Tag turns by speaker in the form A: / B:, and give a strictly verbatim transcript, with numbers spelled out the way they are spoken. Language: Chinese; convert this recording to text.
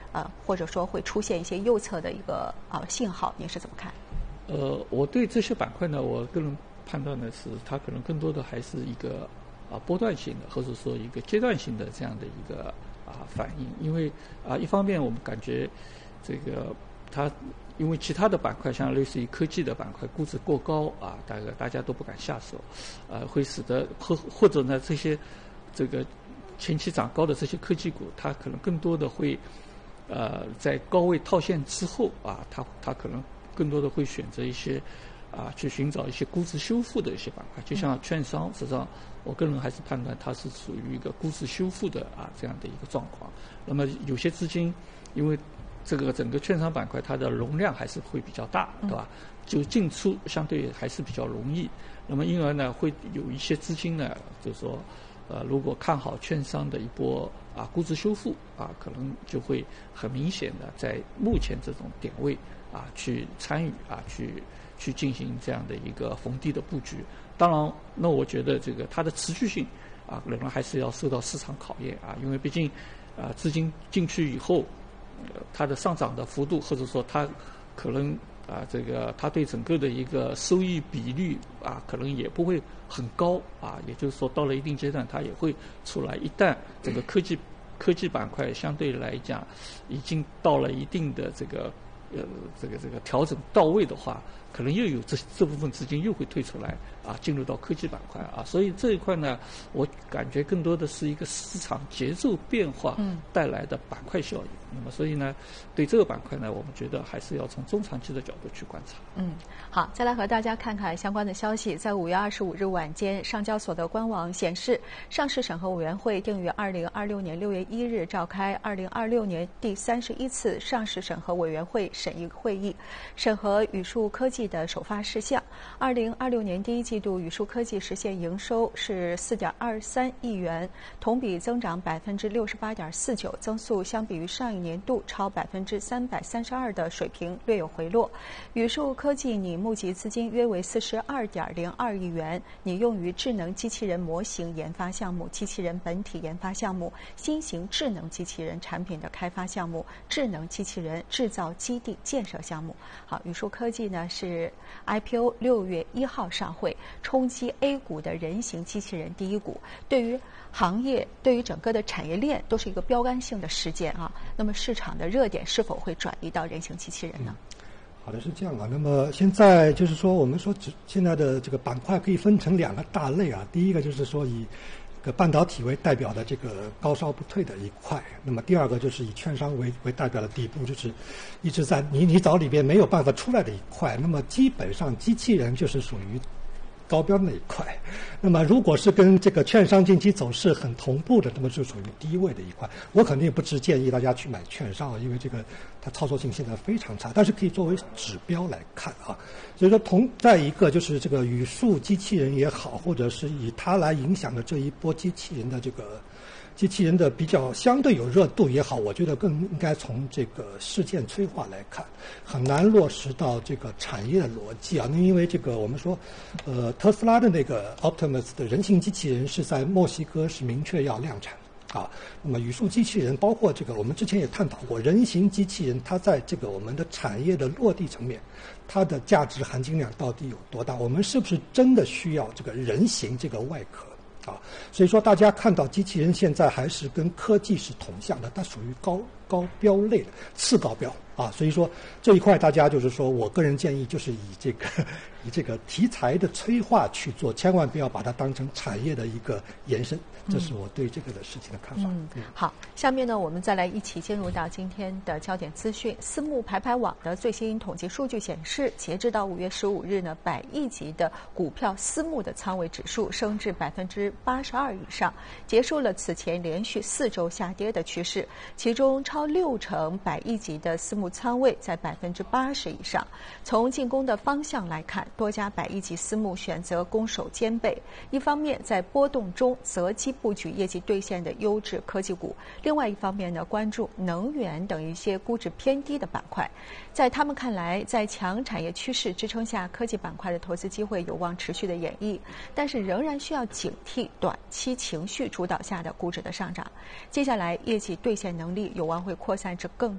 A: 呃，或者说会出现一些右侧的一个啊、呃、信号，您是怎么看？
B: 呃，我对这些板块呢，我个人判断的是，它可能更多的还是一个啊波段性的，或者说一个阶段性的这样的一个啊反应。因为啊，一方面我们感觉这个它。因为其他的板块，像类似于科技的板块，估值过高啊，大概大家都不敢下手，呃，会使得或或者呢这些这个前期涨高的这些科技股，它可能更多的会呃在高位套现之后啊，它它可能更多的会选择一些啊去寻找一些估值修复的一些板块，就像券商，实际上我个人还是判断它是属于一个估值修复的啊这样的一个状况。那么有些资金因为这个整个券商板块它的容量还是会比较大，对吧？就进出相对还是比较容易。那么因而呢，会有一些资金呢，就是说，呃，如果看好券商的一波啊估值修复啊，可能就会很明显的在目前这种点位啊去参与啊，去去进行这样的一个逢低的布局。当然，那我觉得这个它的持续性啊，仍然还是要受到市场考验啊，因为毕竟啊资金进去以后。它的上涨的幅度，或者说它可能啊，这个它对整个的一个收益比率啊，可能也不会很高啊。也就是说，到了一定阶段，它也会出来。一旦这个科技科技板块相对来讲已经到了一定的这个呃这个这个调整到位的话，可能又有这这部分资金又会退出来啊，进入到科技板块啊。所以这一块呢，我感觉更多的是一个市场节奏变化带来的板块效应。嗯、那么，所以呢，对这个板块呢，我们觉得还是要从中长期的角度去观察。
A: 嗯，好，再来和大家看看相关的消息。在五月二十五日晚间，上交所的官网显示，上市审核委员会定于二零二六年六月一日召开二零二六年第三十一次上市审核委员会审议会议，审核宇树科技的首发事项。二零二六年第一季度，宇树科技实现营收是四点二三亿元，同比增长百分之六十八点四九，增速相比于上一年度超百分之三百三十二的水平略有回落。宇树科技拟募集资金约为四十二点零二亿元，拟用于智能机器人模型研发项目、机器人本体研发项目、新型智能机器人产品的开发项目、智能机器人制造基地建设项目。好，宇树科技呢是 I P O 六月一号上会，冲击 A 股的人形机器人第一股，对于行业、对于整个的产业链都是一个标杆性的事件啊。那么市场的热点是否会转移到人形机器人呢？
C: 嗯好的，是这样啊。那么现在就是说，我们说现在的这个板块可以分成两个大类啊。第一个就是说以这个半导体为代表的这个高烧不退的一块，那么第二个就是以券商为为代表的底部，就是一直在泥泥沼里边没有办法出来的一块。那么基本上机器人就是属于高标那一块，那么如果是跟这个券商近期走势很同步的，那么就属于低位的一块。我肯定不是建议大家去买券商啊，因为这个它操作性现在非常差，但是可以作为指标来看啊。所以说同再一个就是这个宇树机器人也好，或者是以它来影响的这一波机器人的这个机器人的比较相对有热度也好，我觉得更应该从这个事件催化来看，很难落实到这个产业的逻辑啊。因为这个我们说，呃，特斯拉的那个 Optimus 的人形机器人是在墨西哥是明确要量产啊。那么宇树机器人包括这个我们之前也探讨过，人形机器人它在这个我们的产业的落地层面，它的价值含金量到底有多大？我们是不是真的需要这个人形这个外壳？啊，所以说大家看到机器人现在还是跟科技是同向的，它属于高高标类的次高标啊，所以说这一块大家就是说我个人建议就是以这个以这个题材的催化去做，千万不要把它当成产业的一个延伸，这是我对这个的事情的看法。
A: 嗯，嗯好，下面呢我们再来一起进入到今天的焦点资讯。私募排排网的最新统计数据显示，截至到五月十五日呢，百亿级的股票私募的仓位指数升至百分之八十二以上，结束了此前连续四周下跌的趋势。其中超六成百亿级的私募仓位在百分之八十以上。从进攻的方向来看，多家百亿级私募选择攻守兼备，一方面在波动中择机布局业绩兑现的优质科技股，另外一方面呢，关注能源等一些估值偏低的板块。在他们看来，在强产业趋势支撑下，科技板块的投资机会有望持续的演绎，但是仍然需要警惕短期情绪主导下的估值的上涨。接下来，业绩兑现能力有望会扩散至更